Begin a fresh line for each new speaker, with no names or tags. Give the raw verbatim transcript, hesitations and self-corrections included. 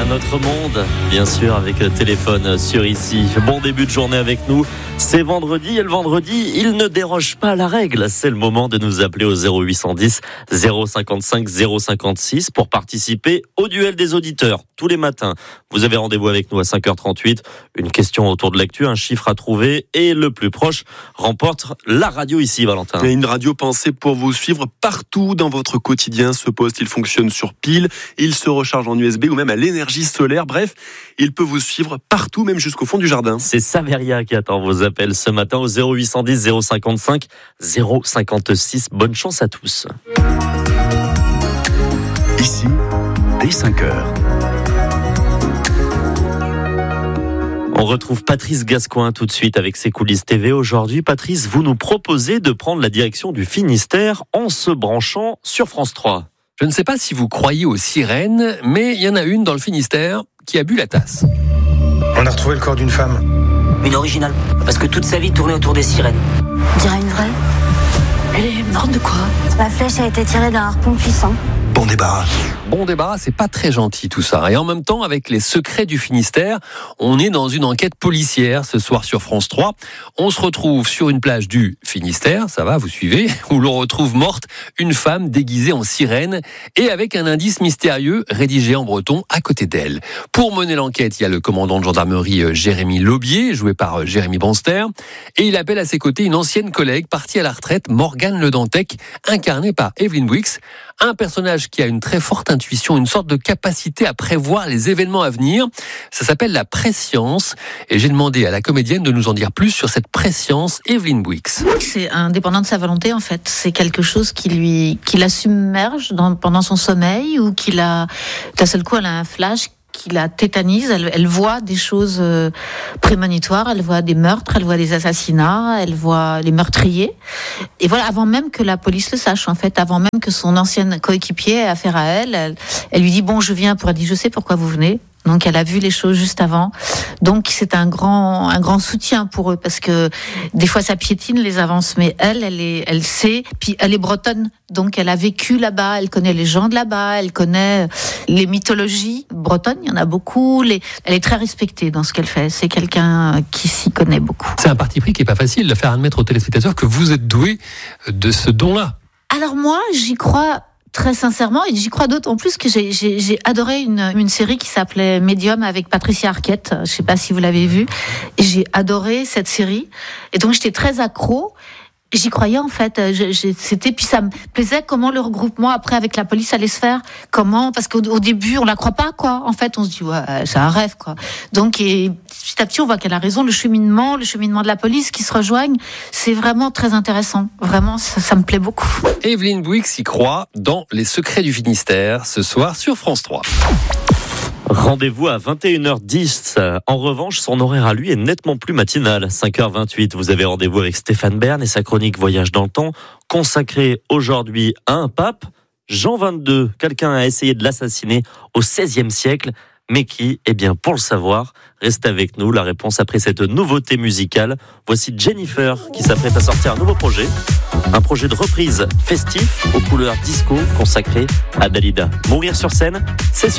Un autre monde, bien sûr, avec le téléphone sur ici. Bon début de journée avec nous. C'est vendredi et le vendredi, il ne déroge pas à la règle. C'est le moment de nous appeler au zéro huit cent dix, zéro cinquante-cinq, zéro cinquante-six pour participer au duel des auditeurs. Tous les matins, vous avez rendez-vous avec nous à cinq heures trente-huit. Une question autour de l'actu, un chiffre à trouver et le plus proche remporte la radio ici, Valentin.
Et une radio pensée pour vous suivre partout dans votre quotidien. Ce poste, il fonctionne sur pile, il se recharge en U S B ou même à l'énergie solaire. Bref, il peut vous suivre partout, même jusqu'au fond du jardin.
C'est Saveria qui attend vos appels ce matin au zéro huit cent dix, zéro cinquante-cinq, zéro cinquante-six. Bonne chance à tous.
Ici, dès cinq heures.
On retrouve Patrice Gascoin tout de suite avec ses coulisses T V. Aujourd'hui, Patrice, vous nous proposez de prendre la direction du Finistère en se branchant sur France trois.
Je ne sais pas si vous croyez aux sirènes, mais il y en a une dans le Finistère qui a bu la tasse.
On a retrouvé le corps d'une femme.
Une originale, parce que toute sa vie tournait autour des sirènes.
On dirait une vraie. Elle est morte de quoi? La flèche a été tirée d'un harpon puissant.
Bon débarras.
Bon débarras, c'est pas très gentil tout ça. Et en même temps, avec les secrets du Finistère, on est dans une enquête policière ce soir sur France trois. On se retrouve sur une plage du Finistère, ça va, vous suivez, où l'on retrouve morte une femme déguisée en sirène et avec un indice mystérieux rédigé en breton à côté d'elle. Pour mener l'enquête, il y a le commandant de gendarmerie Jérémy Laubier, joué par Jérémy Banster, et il appelle à ses côtés une ancienne collègue partie à la retraite, Morgane Le Dantec, incarnée par Evelyne Wix, un personnage qui a une très forte intuition, une sorte de capacité à prévoir les événements à venir. Ça s'appelle la prescience. Et j'ai demandé à la comédienne de nous en dire plus sur cette prescience, Evelyne Wix.
C'est indépendant de sa volonté, en fait. C'est quelque chose qui lui, qui la submerge dans, pendant son sommeil ou qui la, d'un seul coup, elle a un flash qui la tétanise, elle, elle voit des choses euh, prémonitoires, elle voit des meurtres, elle voit des assassinats, elle voit les meurtriers. Et voilà, avant même que la police le sache, en fait, avant même que son ancienne coéquipier ait affaire à elle, elle, elle lui dit « Bon, je viens », pour elle dit « Je sais pourquoi vous venez ». Donc elle a vu les choses juste avant. Donc c'est un grand un grand soutien pour eux parce que des fois ça piétine les avances, mais elle elle est elle sait. Puis elle est bretonne, donc elle a vécu là-bas, elle connaît les gens de là-bas, elle connaît les mythologies bretonnes. Il y en a beaucoup. Les, elle est très respectée dans ce qu'elle fait. C'est quelqu'un qui s'y connaît beaucoup.
C'est un parti pris qui est pas facile de faire admettre aux téléspectateurs que vous êtes doué de ce don-là.
Alors moi j'y crois. Très sincèrement, et j'y crois d'autant plus que j'ai, j'ai, j'ai adoré une, une série qui s'appelait Medium avec Patricia Arquette. Je sais pas si vous l'avez vue. Et j'ai adoré cette série. Et donc j'étais très accro. Et j'y croyais en fait. Je, je, c'était puis ça me plaisait comment le regroupement après avec la police allait se faire. Comment parce qu'au au début on la croit pas quoi. En fait on se dit ouais c'est un rêve quoi. Donc et petit à petit on voit qu'elle a raison. Le cheminement, le cheminement de la police qui se rejoignent, c'est vraiment très intéressant. Vraiment ça, ça me plaît beaucoup.
Evelyne Bouix y croit dans Les Secrets du Finistère ce soir sur France trois.
Rendez-vous à vingt et une heures dix. En revanche, son horaire à lui est nettement plus matinal. cinq heures vingt-huit, vous avez rendez-vous avec Stéphane Bern et sa chronique Voyage dans le temps, consacrée aujourd'hui à un pape, Jean vingt-deux. Quelqu'un a essayé de l'assassiner au seizième siècle, mais qui, eh bien, pour le savoir, reste avec nous. La réponse après cette nouveauté musicale. Voici Jennifer qui s'apprête à sortir un nouveau projet. Un projet de reprise festif aux couleurs disco consacré à Dalida. Mourir sur scène, c'est